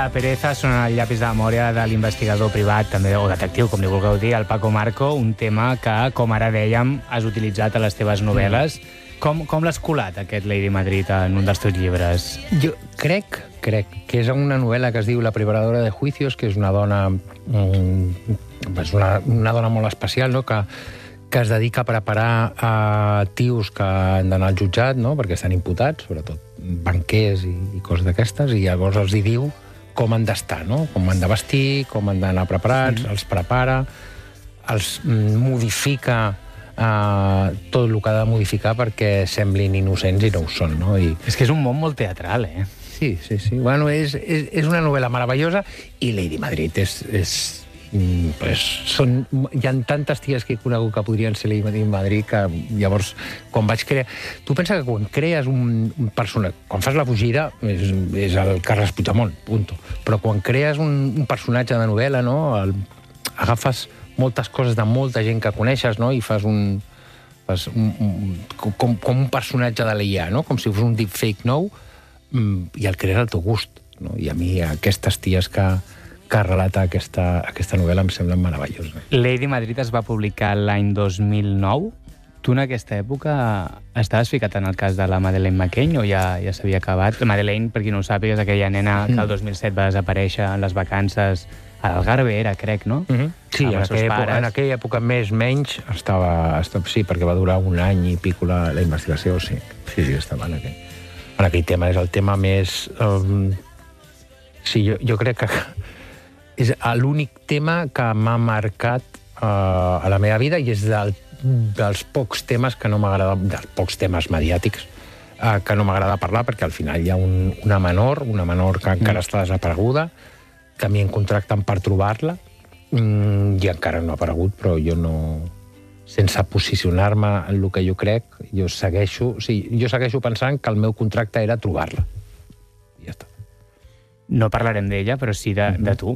La Pereza són el llapis de memòria de l'investigador privat, també, o detectiu, com li vulgueu dir, el Paco Marco, un tema que, com ara dèiem, has utilitzat a les teves novel·les. Com l'has colat, aquest Lady Madrid, en un dels teus llibres? Jo crec que és una novel·la que es diu La preparadora de juicios, que és una dona, una dona molt especial, no?, que es dedica a preparar tios que han d'anar al jutjat, no?, perquè estan imputats, sobretot banquers i coses d'aquestes, i llavors els hi diu com han d'estar, no?, com han de vestir, com han d'anar preparats, els prepara, els modifica tot el que ha de modificar perquè semblin innocents i no ho són, no? És que és un món molt teatral, eh? Sí. Bueno, és una novel·la meravellosa i Lady Madrid hi ha tantes ties que he conegut que podrien ser Lady Madrid que llavors, quan vaig crear... Tu pensa que quan crees un personatge... Quan fas la fugida és el Carles Puigdemont, punto. Però quan crees un personatge de novel·la, no?, agafes moltes coses de molta gent que coneixes, no?, i fas com un personatge de l'IA, no?, com si fos un deepfake nou, i el crees al teu gust, no? I a mi aquestes ties que relata aquesta novel·la em semblen meravelloses. Lady Madrid es va publicar l'any 2009. Tu en aquesta època estaves ficat en el cas de la Madeleine McCann o ja s'havia acabat? La Madeleine, per qui no ho sàpiga, és aquella nena que el 2007 va desaparèixer en les vacances a l'Algarve, crec, no? Sí, en aquella època més-menys estava... Sí, perquè va durar un any i pico la investigació, sí. Sí, estava en aquell tema. És el tema més... Sí, jo crec que és l'únic tema que m'ha marcat a la meva vida i és dels pocs temes que no m'agrada, dels pocs temes mediàtics que no m'agrada parlar, perquè al final hi ha una menor que encara està desapareguda, que a mi em contracten per trobar-la i encara no ha aparegut, però jo no... Sense posicionar-me en el que jo crec, jo segueixo pensant que el meu contracte era trobar-la. I ja està. No parlarem d'ella, però sí de tu.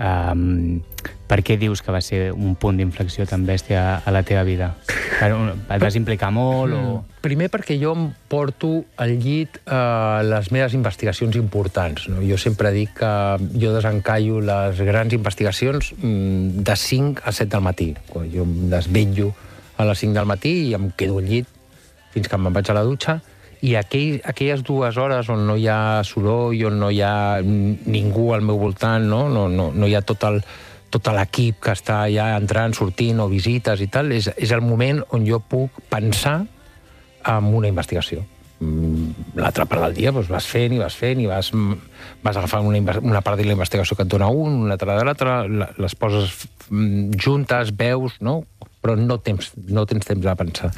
Per què dius que va ser un punt d'inflexió tan bèstia a la teva vida? Et vas implicar molt o...? Primer perquè jo em porto al llit les meves investigacions importants, no? Jo sempre dic que jo desencallo les grans investigacions de 5 a 7 del matí. Jo em desvetllo a les 5 del matí i em quedo al llit fins que me'n vaig a la dutxa, i aquelles 2 hores on no hi ha soroll, on no hi ha ningú al meu voltant, no hi ha tot l'equip que està ja entrant, sortint, o visites i tal, és el moment on jo puc pensar en una investigació. L'altra part del dia vas fent i vas agafant una part de la investigació que et dona una altra de l'altra, les poses juntes, veus, no? Però no tens temps de pensar.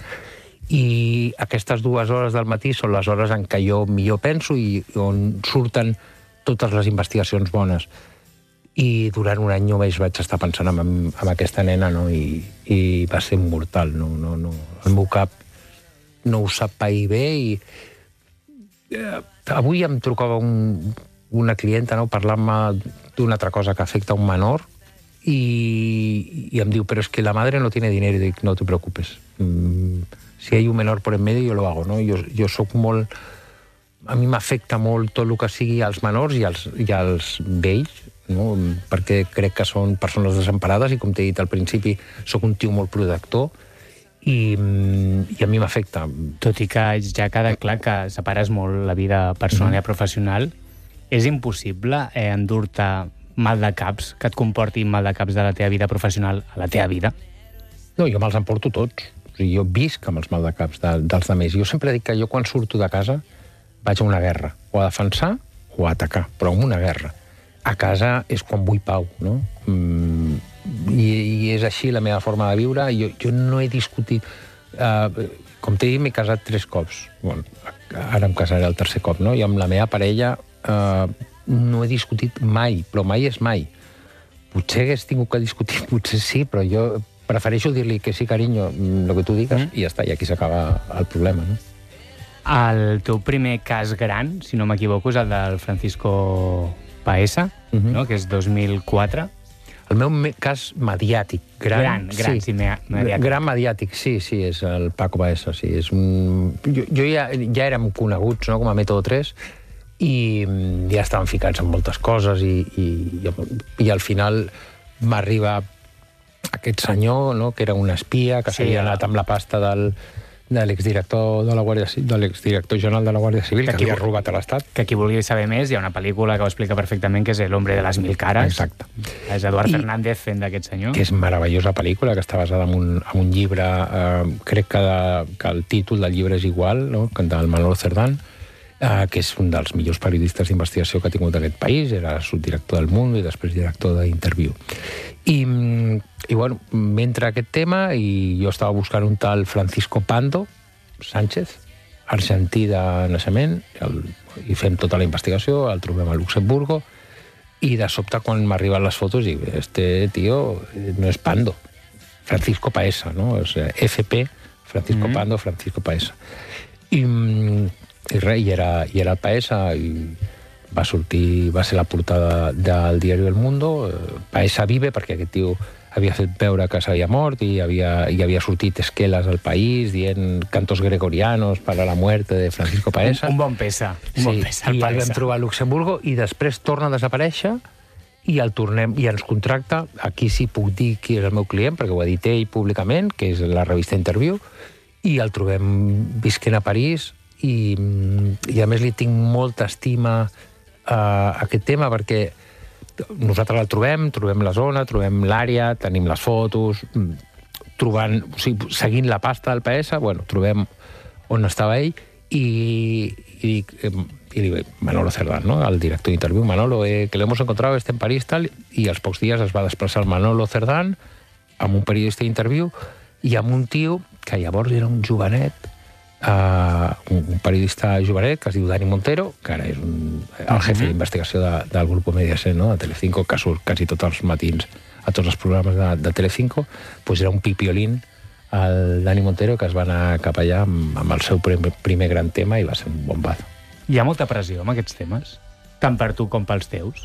I aquestes 2 hores del matí són les hores en què jo millor penso i on surten totes les investigacions bones. I durant un any només vaig estar pensant en aquesta nena, no? I va ser mortal. El meu cap no ho sap pair bé i... Avui em trucava una clienta, no?, parlant-me d'una altra cosa que afecta un menor y em diu, pero es que la madre no tiene dinero. Y dic, no te preocupes. Si hay un menor por en medio, yo lo hago, no? Jo soc molt... A mi m'afecta molt tot el que sigui als menors i als vells, no? Perquè crec que són persones desemparades i, com t'he dit al principi, soc un tio molt protector i a mi m'afecta. Tot i que ja queda clar que separes molt la vida personal i professional, és impossible endur-te mal de caps, que et comporti mal de caps de la teva vida professional a la teva vida? No, jo me'ls emporto tots. O sigui, jo visc amb els mal de caps dels altres. Jo sempre dic que jo quan surto de casa vaig a una guerra, o a defensar o a atacar, però en una guerra. A casa és quan vull pau, no? I és així la meva forma de viure. Jo no he discutit... Com t'he dit, m'he casat 3 cops. Bueno, ara em casaré el 3è cop, no? I amb la meva parella no he discutit mai, però mai és mai. Potser hagués tingut que discutir, potser sí, però jo prefereixo dir-li que sí, carinyo, el que tu digues, i ja està, i aquí s'acaba el problema, no? El teu primer cas gran, si no m'equivoco, és el del Francisco Paesa, no? Que és 2004. El meu cas mediàtic. Gran, sí, mediàtic. Gran mediàtic, sí, és el Paco Paesa, sí. Jo ja érem coneguts, no?, com a Método 3, i ja estaven ficats en moltes coses i al final va arribar aquest senyor, no?, que era un espia, que s'havia anat amb la pasta de l'exdirector general de la Guàrdia Civil, que havia robat a l'Estat. Que qui vulgui saber més, hi ha una pel·lícula que ho explica perfectament, que és El hombre de las mil caras. Exacte. És Eduard Fernández fent d'aquest senyor. Que és meravellosa pel·lícula, que està basada en un llibre, crec que el títol del llibre és igual, no?, del Manolo Cerdán, que és un dels millors periodistes d'investigació que ha tingut aquest país, era subdirector del Mundo i després director d'Interviú. I bueno, mentre aquest tema, i jo estava buscant un tal Francisco Pando Sánchez, argentí de naixement, i fem tota la investigació, el trobem a Luxemburgo, i de sobte, quan m'arriben les fotos, dic, este tío no és Pando, Francisco Paesa, no? O sigui, FP, Francisco Pando, Francisco Paesa. I res, i era el Paesa, i va ser la portada del diari El Mundo. Paesa vive, perquè aquest tio havia fet veure que s'havia mort i havia sortit esqueles al país dient cantos gregorianos para la muerte de Francisco Paesa. Un bon Paesa. I el vam trobar a Luxemburgo i després torna a desaparèixer i el tornem, i ens contracta. Aquí sí puc dir qui és el meu client, perquè ho ha dit ell públicament, que és la revista Interviú, i el trobem visquent a París, i a més li tinc molta estima a aquest tema, perquè nosaltres el trobem la zona, trobem l'àrea, tenim les fotos, seguint la pasta del Paesa, bueno, trobem on estava ell, i li dic, Manolo Cerdán, ¿no?, el director d'Interviú, Manolo, que lo hemos encontrado, está en París, tal, i als pocs dies es va desplaçar el Manolo Cerdán amb un periodista d'Interviú i amb un tio que llavors era un jovenet, un periodista jovenet que es diu Dani Montero, que ara és el jefe d'investigació del grup Mediaset, no?, de Telecinco, que surt quasi tots els matins a tots els programes de Telecinco. Pues era un pipiolín, el Dani Montero, que es va anar cap allà amb el seu primer gran tema i va ser un bombazo. Hi ha molta pressió amb aquests temes? Tant per tu com pels teus?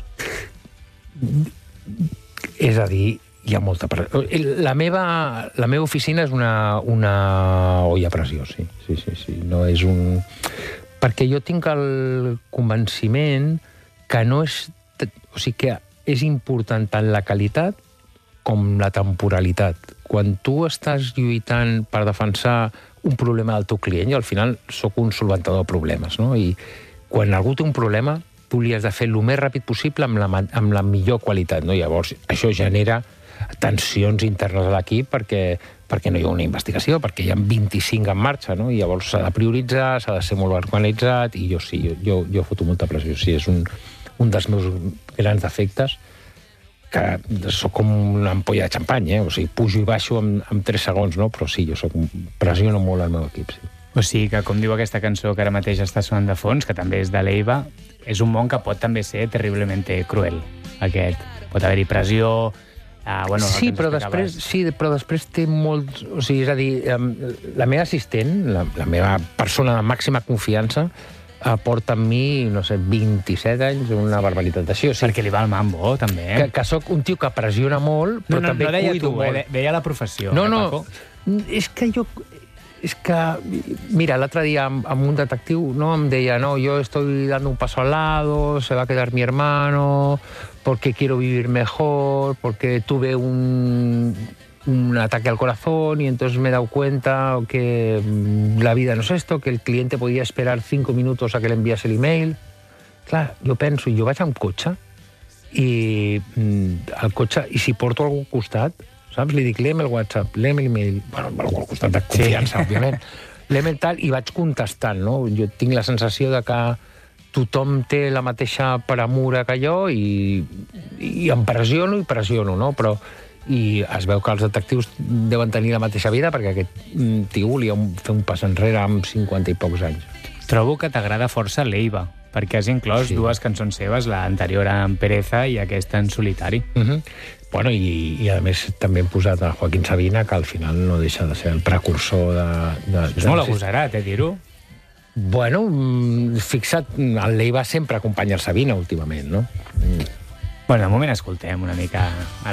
És a dir, hi ha molta pressió. La meva oficina és una olla a pressió, sí. No és un... Perquè jo tinc el convenciment que no és... O sigui, que és important tant la qualitat com la temporalitat. Quan tu estàs lluitant per defensar un problema del teu client, jo al final sóc un solventador de problemes, no? I quan algú té un problema, tu li has de fer el més ràpid possible amb la millor qualitat, no? Llavors, això genera tensions internes a l'equip perquè no hi ha una investigació, perquè hi ha 25 en marxa, no? I llavors s'ha de prioritzar, s'ha de ser molt organitzat, i jo foto molta pressió. Sí, és un dels meus grans defectes, que sóc com una ampolla de xampany, O sigui, pujo i baixo en 3 segons, no? Però sí, jo pressiono molt el meu equip, sí. O sigui que, com diu aquesta cançó que ara mateix està sonant de fons, que també és de Leiva, és un món que pot també ser terriblement cruel, aquest. Pot haver-hi pressió... Sí, però després té molt... O sigui, és a dir, la meva assistent, la meva persona de màxima confiança, porta amb mi, no sé, 27 anys, una barbaritat d'així. O sigui, perquè li va el mambo, també. Que sóc un tio que pressiona molt, però també cuido molt. Deia la professió. No, és que jo... És que, mira, l'altre dia amb un detectiu em deia, no, yo estoy dando un paso al lado, se va a quedar mi hermano, porque quiero vivir mejor, porque tuve un ataque al corazón y entonces me he dado cuenta que la vida no es esto, que el cliente podía esperar 5 minutos a que le enviase el email. Clar, jo penso, jo vaig amb cotxe i si porto algú al costat, saps? Li dic, léem el WhatsApp, léem l'email, bueno, algú al costat de confiança, òbviament. Léem el tal i vaig contestant, no? Jo tinc la sensació de que tothom té la mateixa premura que jo i em pressiono, no? Però es veu que els detectius deuen tenir la mateixa vida perquè aquest tio volia fer un pas enrere amb 50 i pocs anys. Trobo que t'agrada força Leiva, perquè has inclòs 2 cançons seves, l'anterior en Pereza i aquesta en solitari. Bueno, i a més també hem posat a Joaquín Sabina, que al final no deixa de ser el precursor de... És molt agosarat, dir-ho. Bueno, fixa't, el Leiva sempre acompanya el Sabina últimament, no? Bueno, de moment escoltem una mica